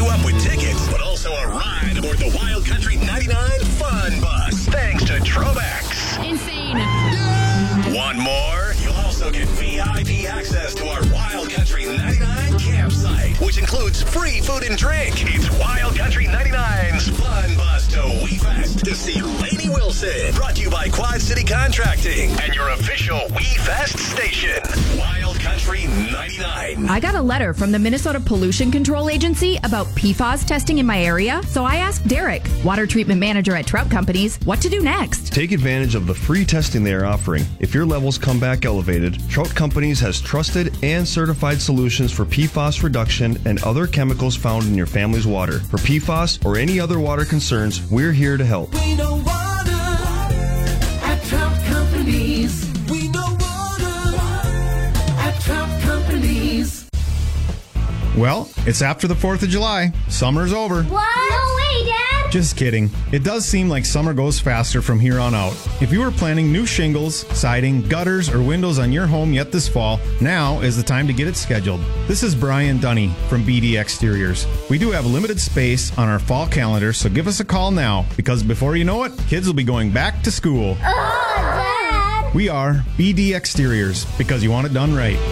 you up with tickets, but also a ride aboard the Wild Country 99 Fun Bus. Thanks to Trobex. Insane. Want more? You'll also get VIP access to our Wild Country 99 campsite, which includes free food and drink. It's Wild Country 99's Fun Bus to WeFest to see Lainey Wilson. Brought to you by Quad City Contracting and your official WeFest station, Wild Country 99. I got a letter from the Minnesota Pollution Control Agency about PFAS testing in my area, so I asked Derek, water treatment manager at Trout Companies, what to do next. Take advantage of the free testing they are offering. If your levels come back elevated, Trout Companies has trusted and certified solutions for PFAS reduction and other chemicals found in your family's water. For PFAS or any other water concerns, we're here to help. We know water at Trout Companies. We know water at Trout Companies. Well, it's after the 4th of July. Summer's over. What? No way, Dad! Just kidding. It does seem like summer goes faster from here on out. If you are planning new shingles, siding, gutters, or windows on your home yet this fall, now is the time to get it scheduled. This is Brian Dunny from BD Exteriors. We do have limited space on our fall calendar, so give us a call now, because before you know it, kids will be going back to school. Oh, Dad! We are BD Exteriors, because you want it done right.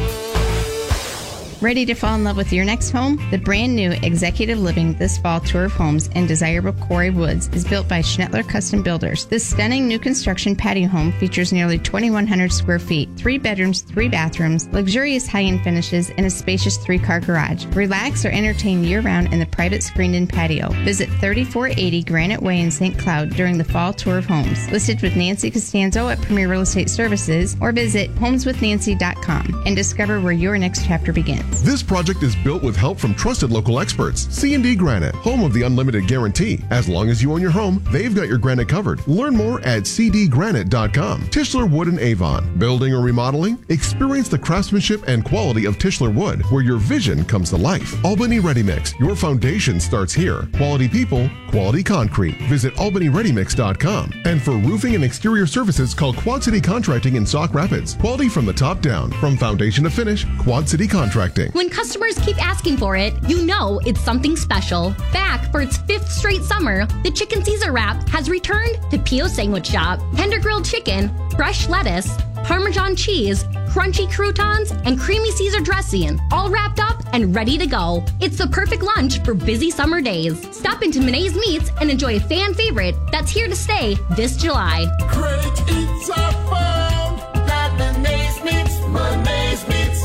Ready to fall in love with your next home? The brand new Executive Living This Fall Tour of Homes in desirable Quarry Woods is built by Schnettler Custom Builders. This stunning new construction patio home features nearly 2,100 square feet, 3 bedrooms, 3 bathrooms, luxurious high-end finishes, and a spacious 3-car garage. Relax or entertain year-round in the private screened-in patio. Visit 3480 Granite Way in St. Cloud during the Fall Tour of Homes. Listed with Nancy Costanzo at Premier Real Estate Services, or visit homeswithnancy.com and discover where your next chapter begins. This project is built with help from trusted local experts. C&D Granite, home of the unlimited guarantee. As long as you own your home, they've got your granite covered. Learn more at cdgranite.com. Tischler Wood in Avon. Building or remodeling? Experience the craftsmanship and quality of Tischler Wood, where your vision comes to life. Albany Ready Mix. Your foundation starts here. Quality people, quality concrete. Visit albanyreadymix.com. And for roofing and exterior services, call Quad City Contracting in Sauk Rapids. Quality from the top down. From foundation to finish, Quad City Contracting. When customers keep asking for it, you know it's something special. Back for its 5th straight summer, the Chicken Caesar Wrap has returned to P.O. Sandwich Shop. Tender grilled chicken, fresh lettuce, Parmesan cheese, crunchy croutons, and creamy Caesar dressing, all wrapped up and ready to go. It's the perfect lunch for busy summer days. Stop into Monet's Meats and enjoy a fan favorite that's here to stay this July. Great eats are found at Monet's Meats. Monet's Meats.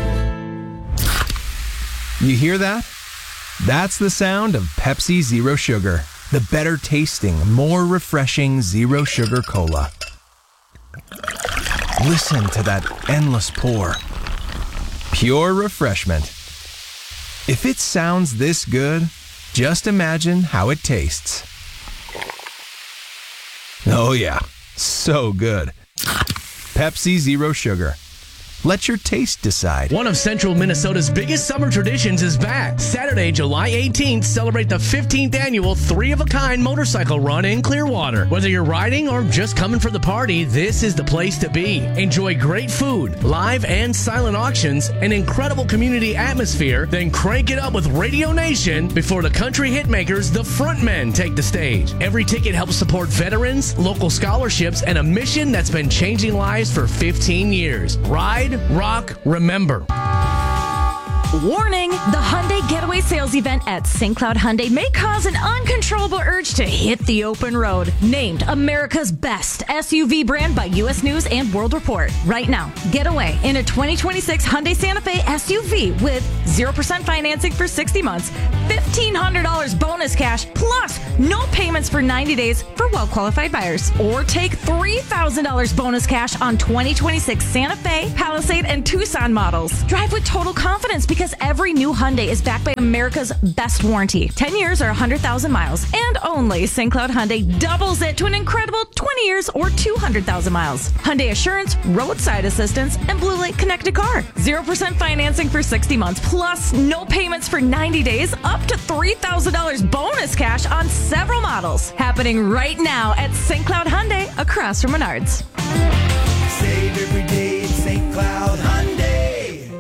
You hear that? That's the sound of Pepsi Zero Sugar, the better tasting, more refreshing Zero Sugar Cola. Listen to that endless pour. Pure refreshment. If it sounds this good, just imagine how it tastes. Oh yeah, so good. Pepsi Zero Sugar. Let your taste decide. One of Central Minnesota's biggest summer traditions is back. Saturday, July 18th, celebrate the 15th annual 3-of-a-kind motorcycle run in Clearwater. Whether you're riding or just coming for the party, this is the place to be. Enjoy great food, live and silent auctions, an incredible community atmosphere, then crank it up with Radio Nation before the country hitmakers, the Frontmen, take the stage. Every ticket helps support veterans, local scholarships, and a mission that's been changing lives for 15 years. Ride, rock, remember. Warning! The Hyundai Getaway Sales Event at St. Cloud Hyundai may cause an uncontrollable urge to hit the open road. Named America's best SUV brand by U.S. News and World Report. Right now, get away in a 2026 Hyundai Santa Fe SUV with 0% financing for 60 months, $1,500 bonus cash, plus no payments for 90 days for well-qualified buyers. Or take $3,000 bonus cash on 2026 Santa Fe, Palisade, and Tucson models. Drive with total confidence because every new Hyundai is backed by America's best warranty. 10 years or 100,000 miles. And only St. Cloud Hyundai doubles it to an incredible 20 years or 200,000 miles. Hyundai Assurance, roadside assistance, and Blue Lake Connected Car. 0% financing for 60 months, plus no payments for 90 days, up to $3,000 bonus cash on several models. Happening right now at St. Cloud Hyundai across from Menards. Save every day at St. Cloud Hyundai.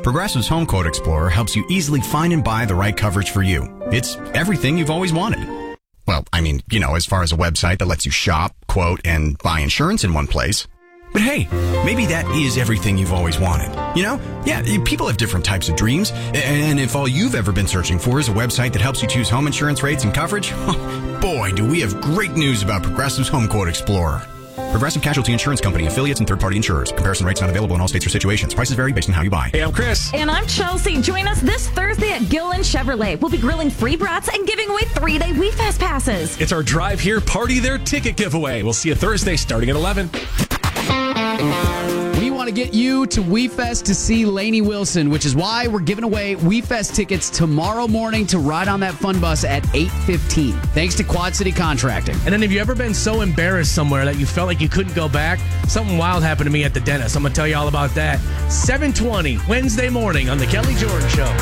Progressive's Home Quote Explorer helps you easily find and buy the right coverage for you. It's everything you've always wanted. Well, I mean, as far as a website that lets you shop, quote, and buy insurance in one place. But hey, maybe that is everything you've always wanted. Yeah, people have different types of dreams. And if all you've ever been searching for is a website that helps you choose home insurance rates and coverage, boy, do we have great news about Progressive's Home Quote Explorer. Progressive Casualty Insurance Company, affiliates, and third-party insurers. Comparison rates not available in all states or situations. Prices vary based on how you buy. Hey, I'm Chris. And I'm Chelsea. Join us this Thursday at Gillen Chevrolet. We'll be grilling free brats and giving away 3-day WeFest passes. It's our Drive Here, Party There ticket giveaway. We'll see you Thursday starting at 11. We want to get you to WeFest to see Lainey Wilson, which is why we're giving away WeFest tickets tomorrow morning to ride on that fun bus at 8:15. Thanks to Quad City Contracting. And then have you ever been so embarrassed somewhere that you felt like you couldn't go back? Something wild happened to me at the dentist. I'm going to tell you all about that. 7:20 Wednesday morning on The Kelly Jordan Show.